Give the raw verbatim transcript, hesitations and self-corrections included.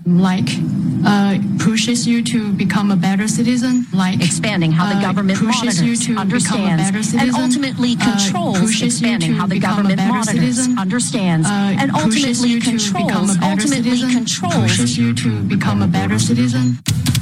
like uh, pushes you to become a better citizen, like expanding how the uh, government pushes monitors, you to understands, become a better citizen, and ultimately controls. uh, pushes Expanding you to how the become government a better monitors, citizen, understands, uh, and pushes ultimately you to become controls. a better Ultimately citizen, controls. pushes you to become a better citizen.